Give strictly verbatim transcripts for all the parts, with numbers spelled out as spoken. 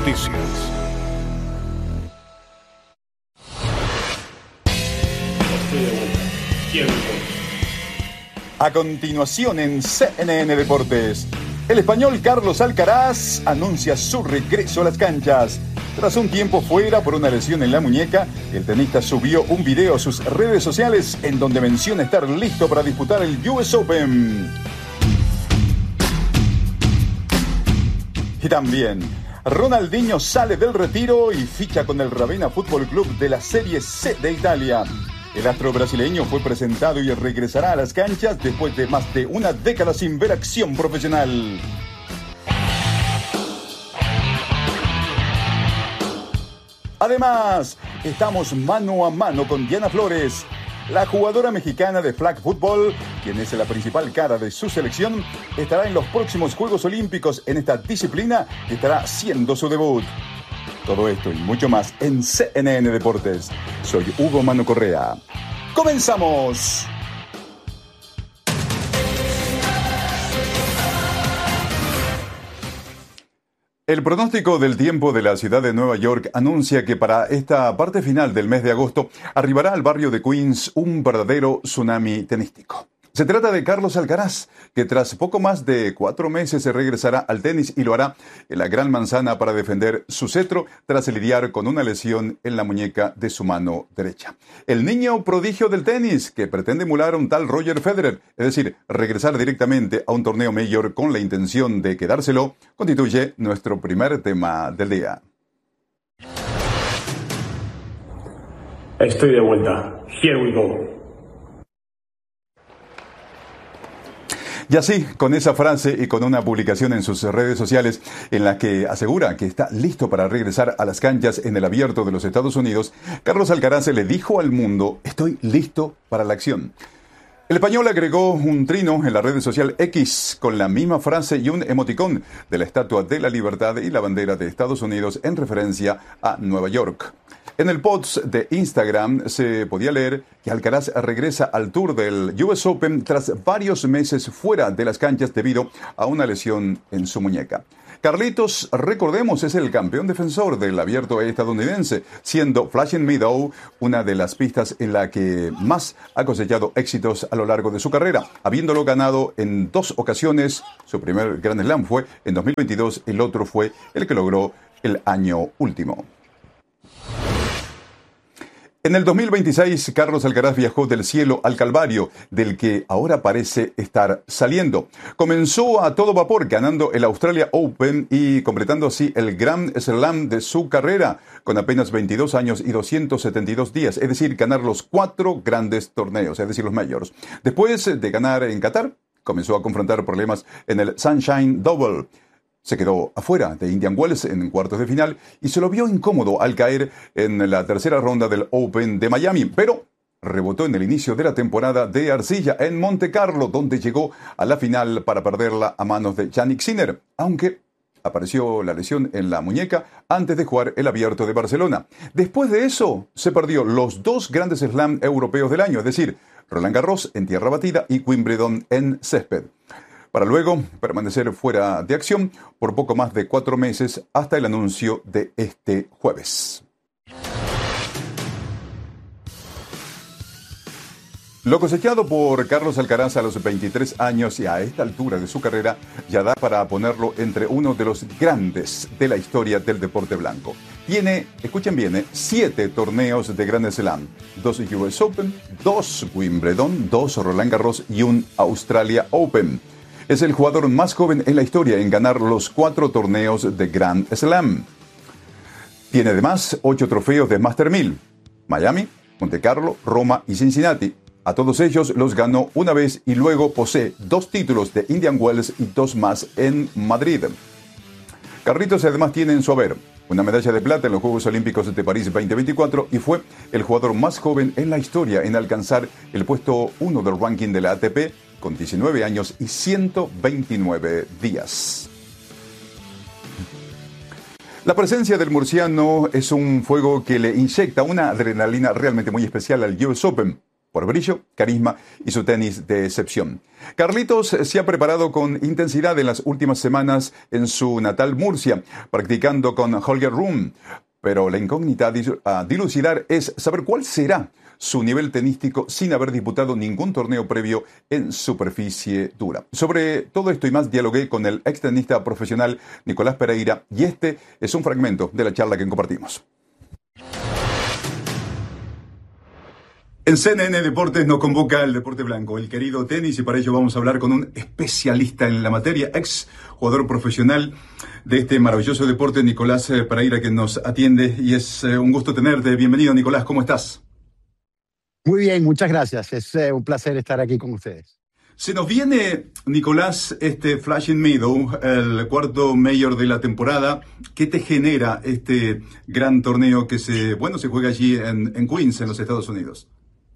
Noticias. A continuación en C N N Deportes, el español Carlos Alcaraz anuncia su regreso a las canchas. Tras un tiempo fuera por una lesión en la muñeca, el tenista subió un video a sus redes sociales en donde menciona estar listo para disputar el U S Open. Y también, Ronaldinho sale del retiro y ficha con el Ravenna Fútbol Club de la Serie C de Italia. El astro brasileño fue presentado y regresará a las canchas después de más de una década sin ver acción profesional. Además, estamos mano a mano con Diana Flores, la jugadora mexicana de flag football, quien es la principal cara de su selección, estará en los próximos Juegos Olímpicos en esta disciplina que estará haciendo su debut. Todo esto y mucho más en C N N Deportes. Soy Hugo Mano Correa. ¡Comenzamos! El pronóstico del tiempo de la ciudad de Nueva York anuncia que para esta parte final del mes de agosto arribará al barrio de Queens un verdadero tsunami tenístico. Se trata de Carlos Alcaraz, que tras poco más de cuatro meses se regresará al tenis y lo hará en la Gran Manzana para defender su cetro tras lidiar con una lesión en la muñeca de su mano derecha. El niño prodigio del tenis, que pretende emular a un tal Roger Federer, es decir, regresar directamente a un torneo mayor con la intención de quedárselo, constituye nuestro primer tema del día. Estoy de vuelta. Here we go. Y así, con esa frase y con una publicación en sus redes sociales en la que asegura que está listo para regresar a las canchas en el Abierto de los Estados Unidos, Carlos Alcaraz le dijo al mundo: estoy listo para la acción. El español agregó un trino en la red social X con la misma frase y un emoticón de la Estatua de la Libertad y la bandera de Estados Unidos en referencia a Nueva York. En el post de Instagram se podía leer que Alcaraz regresa al tour del U S Open tras varios meses fuera de las canchas debido a una lesión en su muñeca. Carlitos, recordemos, es el campeón defensor del abierto estadounidense, siendo Flushing Meadows una de las pistas en la que más ha cosechado éxitos a lo largo de su carrera, habiéndolo ganado en dos ocasiones. Su primer Grand Slam fue en dos mil veintidós, el otro fue el que logró el año último. En el dos mil veintiséis, Carlos Alcaraz viajó del cielo al calvario, del que ahora parece estar saliendo. Comenzó a todo vapor, ganando el Australia Open y completando así el Grand Slam de su carrera, con apenas veintidós años y doscientos setenta y dos días, es decir, ganar los cuatro grandes torneos, es decir, los majors. Después de ganar en Qatar, comenzó a confrontar problemas en el Sunshine Double. Se quedó afuera de Indian Wells en cuartos de final y se lo vio incómodo al caer en la tercera ronda del Open de Miami, pero rebotó en el inicio de la temporada de arcilla en Monte Carlo, donde llegó a la final para perderla a manos de Jannik Sinner, aunque apareció la lesión en la muñeca antes de jugar el Abierto de Barcelona. Después de eso, se perdió los dos grandes slam europeos del año, es decir, Roland Garros en tierra batida y Wimbledon en césped, para luego permanecer fuera de acción por poco más de cuatro meses hasta el anuncio de este jueves. Lo cosechado por Carlos Alcaraz a los veintitrés años y a esta altura de su carrera ya da para ponerlo entre uno de los grandes de la historia del deporte blanco. Tiene, escuchen bien, eh, siete torneos de Grand Slam, dos U S Open, dos Wimbledon, dos Roland Garros y un Australia Open. Es el jugador más joven en la historia en ganar los cuatro torneos de Grand Slam. Tiene además ocho trofeos de Master mil: Miami, Monte Carlo, Roma y Cincinnati. A todos ellos los ganó una vez y luego posee dos títulos de Indian Wells y dos más en Madrid. Carlitos además tiene en su haber una medalla de plata en los Juegos Olímpicos de París veinte veinticuatro y fue el jugador más joven en la historia en alcanzar el puesto uno del ranking de la A T P con diecinueve años y ciento veintinueve días. La presencia del murciano es un fuego que le inyecta una adrenalina realmente muy especial al U S Open. por brillo, carisma y su tenis de excepción. Carlitos se ha preparado con intensidad en las últimas semanas en su natal Murcia, practicando con Holger Rune. Pero la incógnita a dilucidar es saber cuál será su nivel tenístico sin haber disputado ningún torneo previo en superficie dura. Sobre todo esto y más dialogué con el extenista profesional Nicolás Pereira y este es un fragmento de la charla que compartimos. En C N N Deportes nos convoca el Deporte Blanco, el querido tenis, y para ello vamos a hablar con un especialista en la materia, ex jugador profesional de este maravilloso deporte, Nicolás Pereira, que nos atiende, y es un gusto tenerte. Bienvenido, Nicolás, ¿cómo estás? Muy bien, muchas gracias. Es eh, un placer estar aquí con ustedes. Se nos viene, Nicolás, este Flushing Meadows, el cuarto mayor de la temporada. ¿Qué te genera este gran torneo que se, bueno, se juega allí en, en Queens, en los Estados Unidos?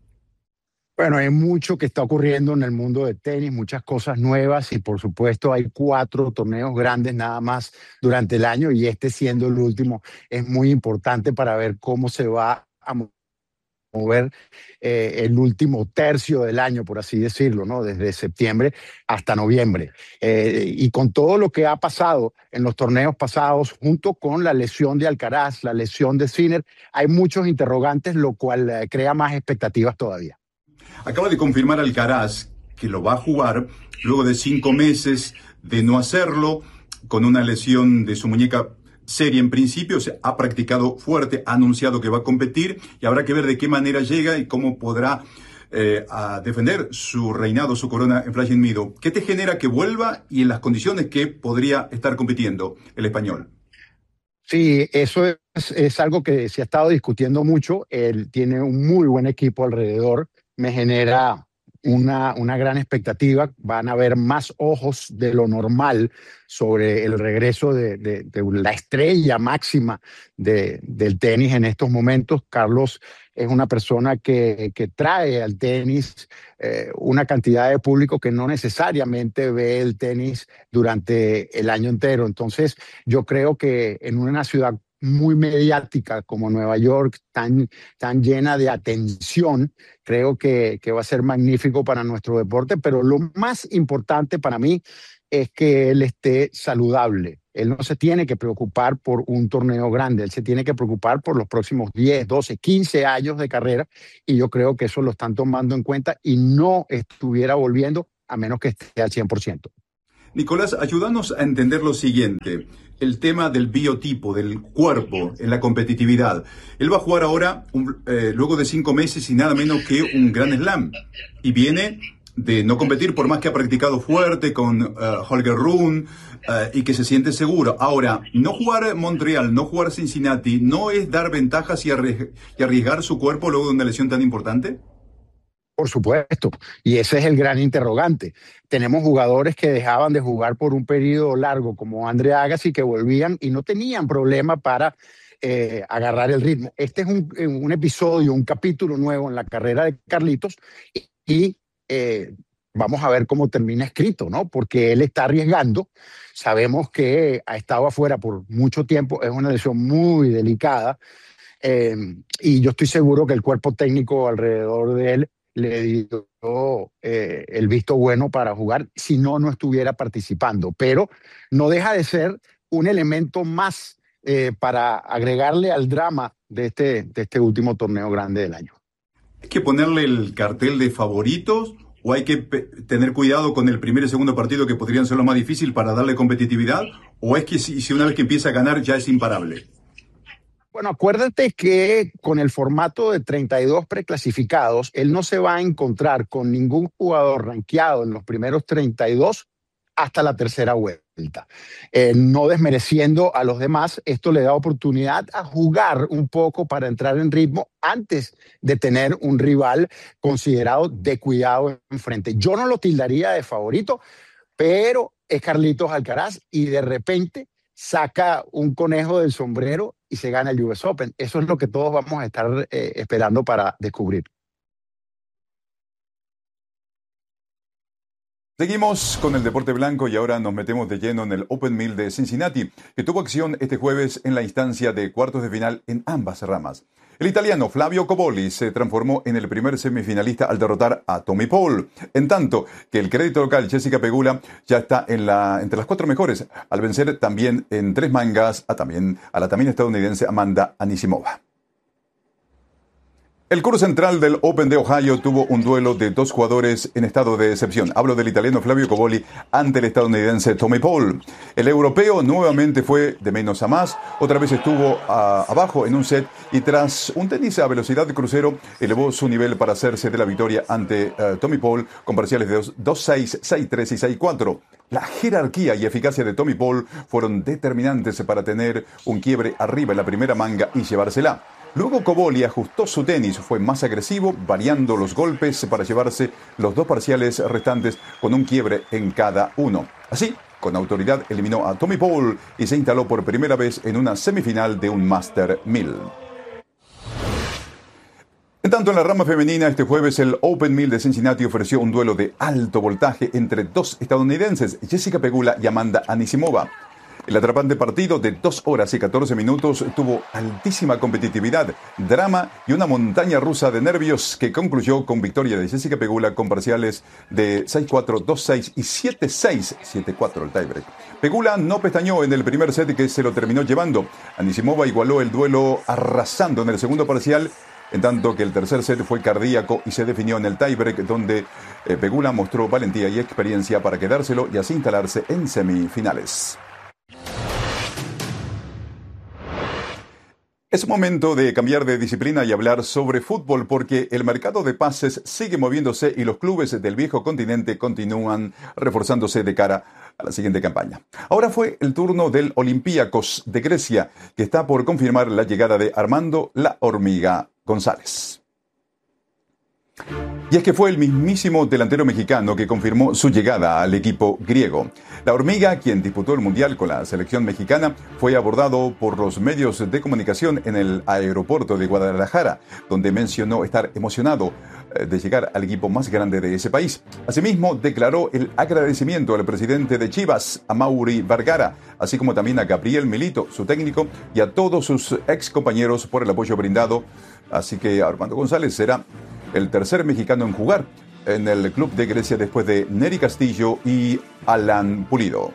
Bueno, hay mucho que está ocurriendo en el mundo del tenis, muchas cosas nuevas y por supuesto hay cuatro torneos grandes nada más durante el año y este siendo el último es muy importante para ver cómo se va a mover eh, el último tercio del año, por así decirlo, ¿no? Desde septiembre hasta noviembre. Eh, y con todo lo que ha pasado en los torneos pasados, junto con la lesión de Alcaraz, la lesión de Sinner, hay muchos interrogantes, lo cual eh, crea más expectativas todavía. Acaba de confirmar Alcaraz que lo va a jugar luego de cinco meses de no hacerlo, con una lesión de su muñeca seria en principio. Se ha practicado fuerte, ha anunciado que va a competir y habrá que ver de qué manera llega y cómo podrá eh, a defender su reinado, su corona en Flushing Meadows. ¿Qué te genera que vuelva y en las condiciones que podría estar compitiendo el español? Sí, eso es, es algo que se ha estado discutiendo mucho. Él tiene un muy buen equipo alrededor. Me genera una, una gran expectativa. Van a haber más ojos de lo normal sobre el regreso de, de, de la estrella máxima de, del tenis en estos momentos. Carlos es una persona que, que trae al tenis eh, una cantidad de público que no necesariamente ve el tenis durante el año entero. Entonces, yo creo que en una ciudad muy mediática como Nueva York, tan, tan llena de atención, creo que, que va a ser magnífico para nuestro deporte, pero lo más importante para mí es que él esté saludable. Él no se tiene que preocupar por un torneo grande, él se tiene que preocupar por los próximos diez, doce, quince años de carrera y yo creo que eso lo están tomando en cuenta y no estuviera volviendo a menos que esté al cien por ciento. Nicolás, ayúdanos a entender lo siguiente, el tema del biotipo, del cuerpo en la competitividad. Él va a jugar ahora, un, eh, luego de cinco meses y nada menos que un Grand Slam. Y viene de no competir por más que ha practicado fuerte con uh, Holger Rune uh, y que se siente seguro. Ahora, no jugar Montreal, no jugar Cincinnati, ¿no es dar ventajas y, arri- y arriesgar su cuerpo luego de una lesión tan importante? Por supuesto, y ese es el gran interrogante. Tenemos jugadores que dejaban de jugar por un periodo largo, como Andre Agassi, que volvían y no tenían problema para eh, agarrar el ritmo. Este es un, un episodio, un capítulo nuevo en la carrera de Carlitos y, y eh, vamos a ver cómo termina escrito, ¿no? Porque él está arriesgando. Sabemos que ha estado afuera por mucho tiempo, es una lesión muy delicada eh, y yo estoy seguro que el cuerpo técnico alrededor de él le dio eh, el visto bueno para jugar, si no, no estuviera participando. Pero no deja de ser un elemento más eh, para agregarle al drama de este, de este último torneo grande del año. ¿Hay que ponerle el cartel de favoritos o hay que tener cuidado con el primer y segundo partido que podrían ser lo más difícil para darle competitividad? ¿O es que si, si una vez que empieza a ganar ya es imparable? Bueno, acuérdate que con el formato de treinta y dos preclasificados, él no se va a encontrar con ningún jugador rankeado en los primeros treinta y dos hasta la tercera vuelta. Eh, no desmereciendo a los demás, esto le da oportunidad a jugar un poco para entrar en ritmo antes de tener un rival considerado de cuidado enfrente. Yo no lo tildaría de favorito, pero es Carlitos Alcaraz y de repente saca un conejo del sombrero y se gana el U S Open. Eso es lo que todos vamos a estar eh, esperando para descubrir. Seguimos con el deporte blanco y ahora nos metemos de lleno en el Open Mill de Cincinnati, que tuvo acción este jueves en la instancia de cuartos de final en ambas ramas. El italiano Flavio Cobolli se transformó en el primer semifinalista al derrotar a Tommy Paul, en tanto que el crédito local Jessica Pegula ya está en la, entre las cuatro mejores, al vencer también en tres mangas a, también, a la también estadounidense Amanda Anisimova. El curso central del Open de Ohio tuvo un duelo de dos jugadores en estado de excepción. Hablo del italiano Flavio Cobolli ante el estadounidense Tommy Paul. El europeo nuevamente fue de menos a más, otra vez estuvo a, abajo en un set y tras un tenis a velocidad de crucero elevó su nivel para hacerse de la victoria ante uh, Tommy Paul con parciales de dos seis, seis tres y seis cuatro. La jerarquía y eficacia de Tommy Paul fueron determinantes para tener un quiebre arriba en la primera manga y llevársela. Luego Cobolli ajustó su tenis, fue más agresivo, variando los golpes para llevarse los dos parciales restantes con un quiebre en cada uno. Así, con autoridad eliminó a Tommy Paul y se instaló por primera vez en una semifinal de un Master mil. En tanto, en la rama femenina, este jueves el Open mil de Cincinnati ofreció un duelo de alto voltaje entre dos estadounidenses, Jessica Pegula y Amanda Anisimova. El atrapante partido de dos horas y catorce minutos tuvo altísima competitividad, drama y una montaña rusa de nervios que concluyó con victoria de Jessica Pegula con parciales de seis cuatro, dos seis y siete seis, siete cuatro el tiebreak. Pegula no pestañó en el primer set que se lo terminó llevando. Anisimova igualó el duelo arrasando en el segundo parcial, en tanto que el tercer set fue cardíaco y se definió en el tiebreak donde eh, Pegula mostró valentía y experiencia para quedárselo y así instalarse en semifinales. Es momento de cambiar de disciplina y hablar sobre fútbol porque el mercado de pases sigue moviéndose y los clubes del viejo continente continúan reforzándose de cara a la siguiente campaña. Ahora fue el turno del Olympiacos de Grecia, que está por confirmar la llegada de Armando "La Hormiga" González. Y es que fue el mismísimo delantero mexicano que confirmó su llegada al equipo griego. La Hormiga, quien disputó el Mundial con la selección mexicana, fue abordado por los medios de comunicación en el aeropuerto de Guadalajara, donde mencionó estar emocionado de llegar al equipo más grande de ese país. Asimismo, declaró el agradecimiento al presidente de Chivas, Amaury Vergara, así como también a Gabriel Milito, su técnico, y a todos sus ex compañeros por el apoyo brindado. Así que Armando González será el tercer mexicano en jugar en el club de Grecia después de Nery Castillo y Alan Pulido.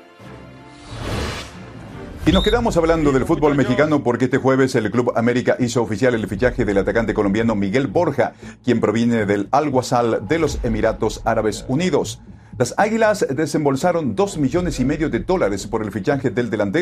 Y nos quedamos hablando del fútbol mexicano porque este jueves el Club América hizo oficial el fichaje del atacante colombiano Miguel Borja, quien proviene del Al-Wasal de los Emiratos Árabes Unidos. Las Águilas desembolsaron dos millones y medio de dólares por el fichaje del delantero.